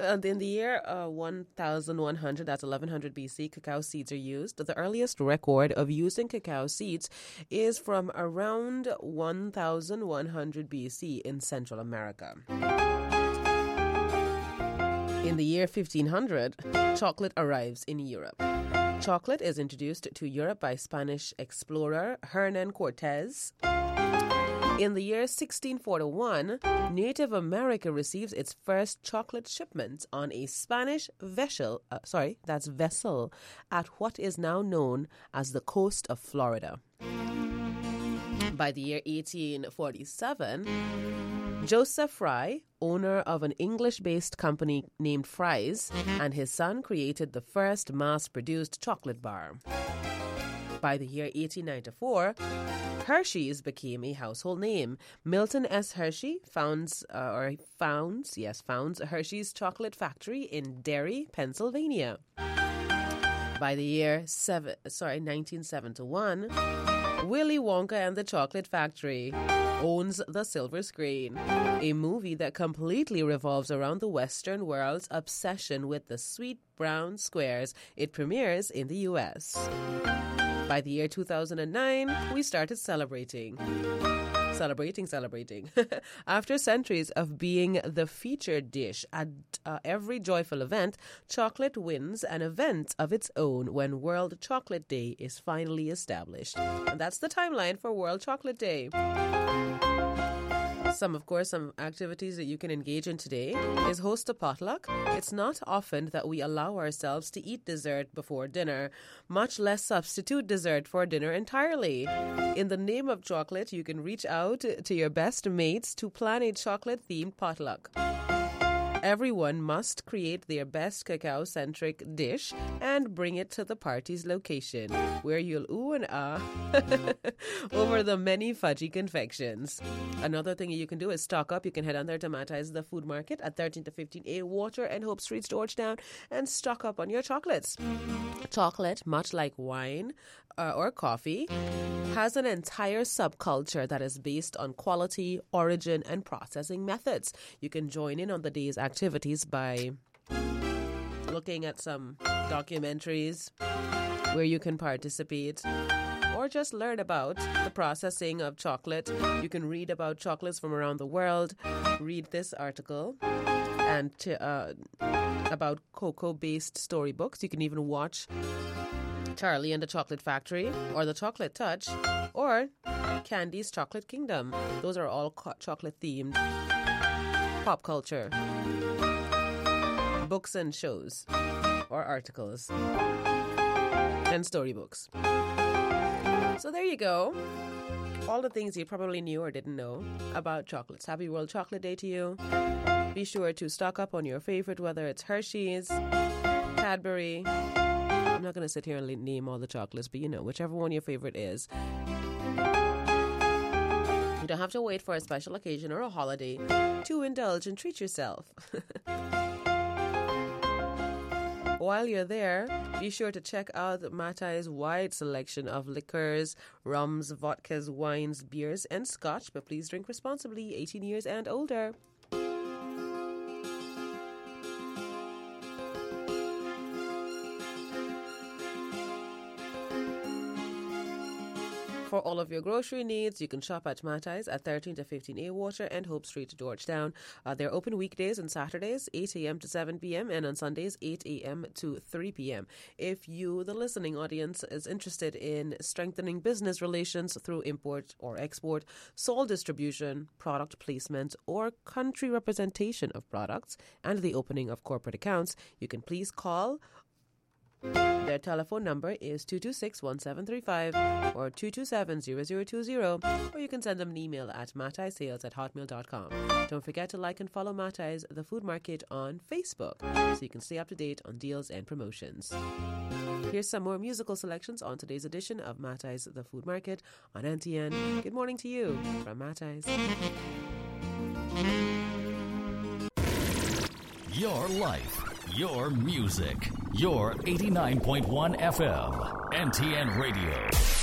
In the year 1100, that's 1100 BC, cacao seeds are used. The earliest record of using cacao seeds is from around 1100 BC in Central America. In the year 1500, chocolate arrives in Europe. Chocolate is introduced to Europe by Spanish explorer Hernan Cortez. In the year 1641, Native America receives its first chocolate shipment on a Spanish vessel at what is now known as the coast of Florida. By the year 1847, Joseph Fry, owner of an English-based company named Fry's, and his son created the first mass-produced chocolate bar. By the year 1894, Hershey's became a household name. Milton S. Hershey founds Hershey's chocolate factory in Derry, Pennsylvania. By the year 1971, Willy Wonka and the Chocolate Factory owns the silver screen, a movie that completely revolves around the Western world's obsession with the sweet brown squares. It premieres in the U.S. By the year 2009, we started celebrating. After centuries of being the featured dish at every joyful event, chocolate wins an event of its own when World Chocolate Day is finally established. And that's the timeline for World Chocolate Day. Some activities that you can engage in today is host a potluck. It's not often that we allow ourselves to eat dessert before dinner, much less substitute dessert for dinner entirely. In the name of chocolate, you can reach out to your best mates to plan a chocolate-themed potluck. Everyone must create their best cacao-centric dish and bring it to the party's location, where you'll ooh and ah over the many fudgy confections. Another thing you can do is stock up. You can head on there to Matai's The Food Market at 13 to 15A Water and Hope Street, Georgetown, and stock up on your chocolates. Chocolate, much like wine or coffee, has an entire subculture that is based on quality, origin, and processing methods. You can join in on the day's activities by looking at some documentaries where you can participate or just learn about the processing of chocolate. You can read about chocolates from around the world. Read this article and about cocoa-based storybooks. You can even watch Charlie and the Chocolate Factory, or The Chocolate Touch, or Candy's Chocolate Kingdom. Those are all chocolate-themed pop culture books and shows, or articles, and storybooks. So there you go. All the things you probably knew or didn't know about chocolates. Happy World Chocolate Day to you. Be sure to stock up on your favorite, whether it's Hershey's, Cadbury. I'm not going to sit here and name all the chocolates, but whichever one your favorite is. You don't have to wait for a special occasion or a holiday to indulge and treat yourself. While you're there, be sure to check out Matai's wide selection of liquors, rums, vodkas, wines, beers, and scotch, but please drink responsibly, 18 years and older. For all of your grocery needs, you can shop at Matai's at 13 to 15A Water and Hope Street, Georgetown. They're open weekdays and Saturdays, 8 a.m. to 7 p.m., and on Sundays, 8 a.m. to 3 p.m. If you, the listening audience, is interested in strengthening business relations through import or export, sole distribution, product placement, or country representation of products, and the opening of corporate accounts, you can please call. Their telephone number is 226-1735 or 227-0020, or you can send them an email at mataisales@hotmail.com. Don't forget to like and follow Matai's The Food Market on Facebook so you can stay up to date on deals and promotions. Here's some more musical selections on today's edition of Matai's The Food Market on NTN. Good morning to you from Matai's. Your life, your music, your 89.1 FM, NTN Radio.